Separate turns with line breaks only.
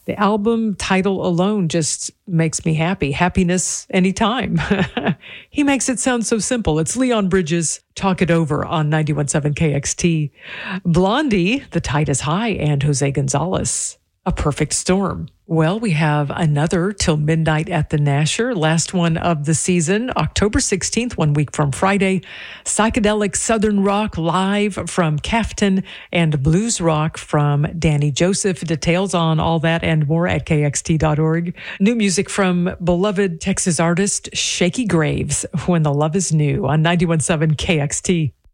The album title alone just makes me happy. Happiness anytime. He makes it sound so simple. It's Leon Bridges, Talk It Over on 91.7 KXT. Blondie, The Tide is High, and Jose Gonzalez, A Perfect Storm. Well, we have another Till Midnight at the Nasher, last one of the season, October 16th, 1 week from Friday. Psychedelic Southern Rock live from Cafton and Blues Rock from Danny Joseph. Details on all that and more at kxt.org. New music from beloved Texas artist Shaky Graves, When the Love is New on 91.7 KXT.